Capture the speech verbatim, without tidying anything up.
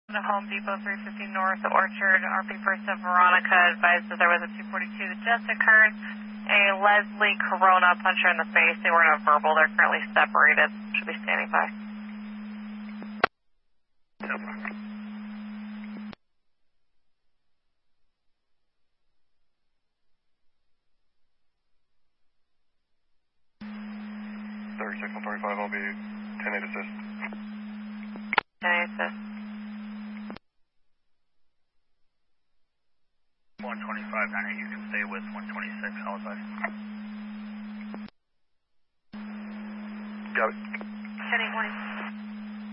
The Home Depot three fifty North Orchard, R P person Veronica advised that there was a two forty-two that just occurred. A Leslie Corona puncher in the face. They were in a verbal. They're currently separated. Should be standing by. thirty-six one thirty-five, I'll be ten eight assist. ten eight assist. one twenty-five nine eight, you can stay with one twenty-six, Halifax. Got it. ten eight one.